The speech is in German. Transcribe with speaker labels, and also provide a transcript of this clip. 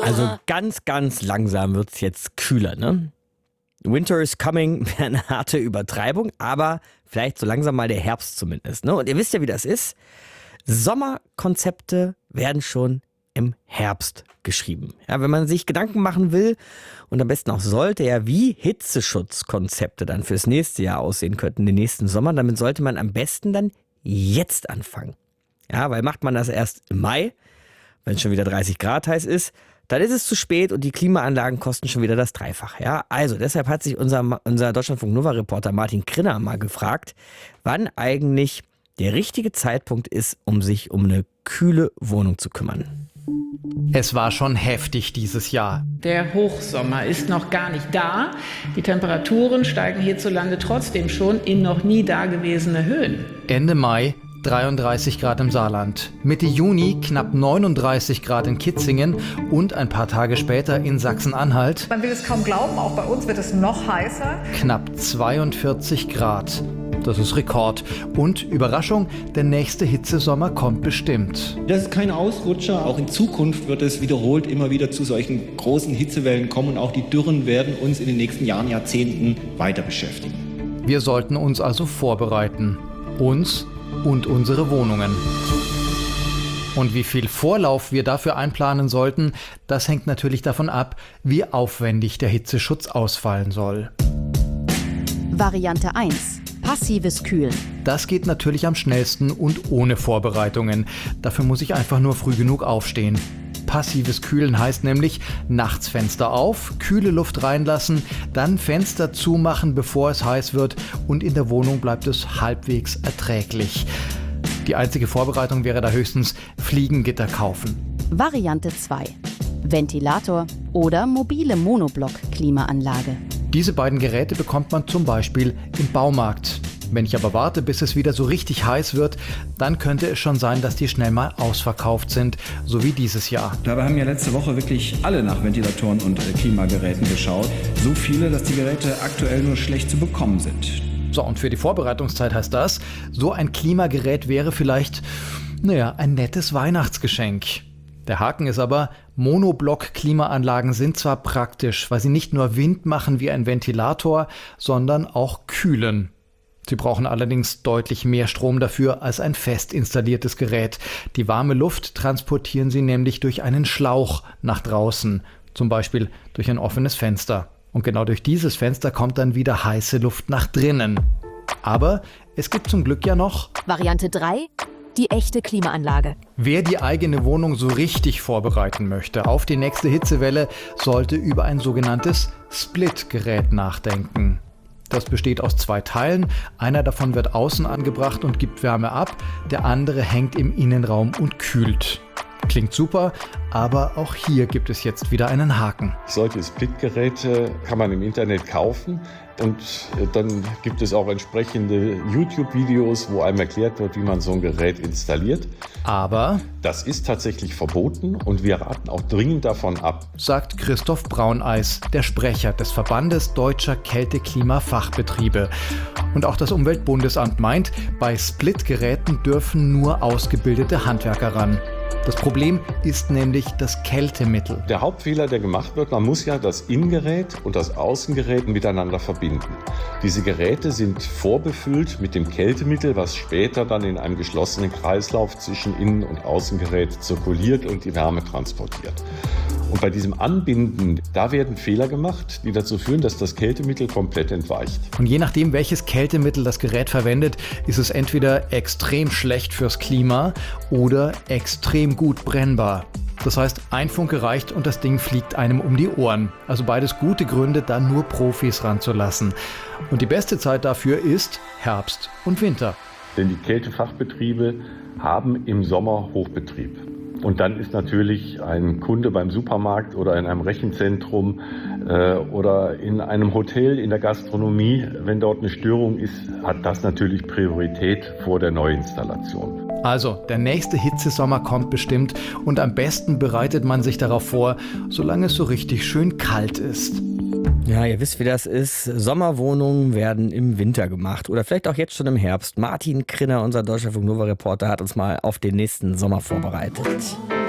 Speaker 1: Also ganz, ganz langsam wird es jetzt kühler, ne? Winter is coming wäre eine harte Übertreibung, aber vielleicht so langsam mal der Herbst zumindest, ne? Und ihr wisst ja, wie das ist. Sommerkonzepte werden schon im Herbst geschrieben. Ja, wenn man sich Gedanken machen will und am besten auch sollte, ja, wie Hitzeschutzkonzepte dann fürs nächste Jahr aussehen könnten, den nächsten Sommer, damit sollte man am besten dann jetzt anfangen. Ja, weil macht man das erst im Mai, wenn es schon wieder 30 Grad heiß ist, dann ist es zu spät und die Klimaanlagen kosten schon wieder das Dreifache. Ja, also deshalb hat sich unser Deutschlandfunk-Nova-Reporter Martin Krinner mal gefragt, wann eigentlich der richtige Zeitpunkt ist, um sich um eine kühle Wohnung zu kümmern.
Speaker 2: Es war schon heftig dieses Jahr.
Speaker 3: Der Hochsommer ist noch gar nicht da. Die Temperaturen steigen hierzulande trotzdem schon in noch nie dagewesene Höhen.
Speaker 2: Ende Mai 33 Grad im Saarland. Mitte Juni knapp 39 Grad in Kitzingen und ein paar Tage später in Sachsen-Anhalt.
Speaker 4: Man will es kaum glauben, auch bei uns wird es noch heißer.
Speaker 2: Knapp 42 Grad. Das ist Rekord. Und Überraschung, der nächste Hitzesommer kommt bestimmt.
Speaker 5: Das ist kein Ausrutscher. Auch in Zukunft wird es wiederholt immer wieder zu solchen großen Hitzewellen kommen. Und auch die Dürren werden uns in den nächsten Jahren, Jahrzehnten weiter beschäftigen.
Speaker 2: Wir sollten uns also vorbereiten. Uns und unsere Wohnungen. Und wie viel Vorlauf wir dafür einplanen sollten, das hängt natürlich davon ab, wie aufwendig der Hitzeschutz ausfallen soll.
Speaker 6: Variante 1. Passives Kühlen.
Speaker 2: Das geht natürlich am schnellsten und ohne Vorbereitungen. Dafür muss ich einfach nur früh genug aufstehen. Passives Kühlen heißt nämlich, nachts Fenster auf, kühle Luft reinlassen, dann Fenster zumachen, bevor es heiß wird und in der Wohnung bleibt es halbwegs erträglich. Die einzige Vorbereitung wäre da höchstens Fliegengitter kaufen.
Speaker 6: Variante 2. Ventilator oder mobile Monoblock-Klimaanlage.
Speaker 2: Diese beiden Geräte bekommt man zum Beispiel im Baumarkt. Wenn ich aber warte, bis es wieder so richtig heiß wird, dann könnte es schon sein, dass die schnell mal ausverkauft sind, so wie dieses Jahr.
Speaker 7: Dabei haben ja letzte Woche wirklich alle nach Ventilatoren und Klimageräten geschaut. So viele, dass die Geräte aktuell nur schlecht zu bekommen sind.
Speaker 2: So, und für die Vorbereitungszeit heißt das, so ein Klimagerät wäre vielleicht, ein nettes Weihnachtsgeschenk. Der Haken ist aber, Monoblock-Klimaanlagen sind zwar praktisch, weil sie nicht nur Wind machen wie ein Ventilator, sondern auch kühlen. Sie brauchen allerdings deutlich mehr Strom dafür als ein fest installiertes Gerät. Die warme Luft transportieren sie nämlich durch einen Schlauch nach draußen, zum Beispiel durch ein offenes Fenster. Und genau durch dieses Fenster kommt dann wieder heiße Luft nach drinnen. Aber es gibt zum Glück ja noch
Speaker 6: Variante 3. Die echte Klimaanlage.
Speaker 2: Wer die eigene Wohnung so richtig vorbereiten möchte auf die nächste Hitzewelle, sollte über ein sogenanntes Split-Gerät nachdenken. Das besteht aus 2 Teilen. Einer davon wird außen angebracht und gibt Wärme ab. Der andere hängt im Innenraum und kühlt. Klingt super, aber auch hier gibt es jetzt wieder einen Haken.
Speaker 8: Solche Split-Geräte kann man im Internet kaufen. Und dann gibt es auch entsprechende YouTube-Videos, wo einem erklärt wird, wie man so ein Gerät installiert.
Speaker 2: Aber
Speaker 8: das ist tatsächlich verboten und wir raten auch dringend davon ab,
Speaker 2: sagt Christoph Brauneis, der Sprecher des Verbandes Deutscher Kälte-Klima-Fachbetriebe. Und auch das Umweltbundesamt meint, bei Split-Geräten dürfen nur ausgebildete Handwerker ran. Das Problem ist nämlich das Kältemittel.
Speaker 8: Der Hauptfehler, der gemacht wird, man muss ja das Innengerät und das Außengerät miteinander verbinden. Diese Geräte sind vorbefüllt mit dem Kältemittel, was später dann in einem geschlossenen Kreislauf zwischen Innen- und Außengerät zirkuliert und die Wärme transportiert. Und bei diesem Anbinden, da werden Fehler gemacht, die dazu führen, dass das Kältemittel komplett entweicht.
Speaker 2: Und je nachdem, welches Kältemittel das Gerät verwendet, ist es entweder extrem schlecht fürs Klima oder extrem gut brennbar. Das heißt, ein Funke reicht und das Ding fliegt einem um die Ohren. Also beides gute Gründe, da nur Profis ranzulassen. Und die beste Zeit dafür ist Herbst und Winter.
Speaker 8: Denn die Kältefachbetriebe haben im Sommer Hochbetrieb. Und dann ist natürlich ein Kunde beim Supermarkt oder in einem Rechenzentrum oder in einem Hotel, in der Gastronomie, wenn dort eine Störung ist, hat das natürlich Priorität vor der Neuinstallation.
Speaker 2: Also, der nächste Hitzesommer kommt bestimmt und am besten bereitet man sich darauf vor, solange es so richtig schön kalt ist.
Speaker 1: Ja, ihr wisst, wie das ist. Sommerwohnungen werden im Winter gemacht oder vielleicht auch jetzt schon im Herbst. Martin Krinner, unser Deutschlandfunk-Nova-Reporter, hat uns mal auf den nächsten Sommer vorbereitet.